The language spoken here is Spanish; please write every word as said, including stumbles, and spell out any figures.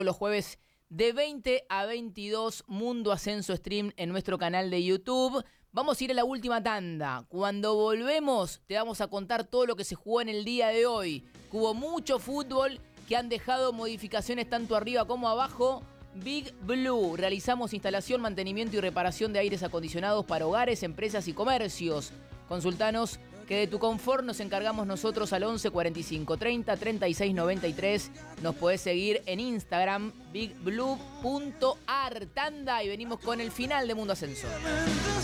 Los jueves de veinte a veintidós, Mundo Ascenso Stream en nuestro canal de YouTube. Vamos a ir a la última tanda. Cuando volvemos te vamos a contar todo lo que se jugó en el día de hoy. Hubo mucho fútbol que han dejado modificaciones tanto arriba como abajo. Big Blue. Realizamos instalación, mantenimiento y reparación de aires acondicionados para hogares, empresas y comercios. Consultanos que de tu confort nos encargamos nosotros al once cuarenta y cinco treinta treinta y seis noventa y tres. Nos podés seguir en Instagram, big blue punto art. Tanda y venimos con el final de Mundo Ascenso.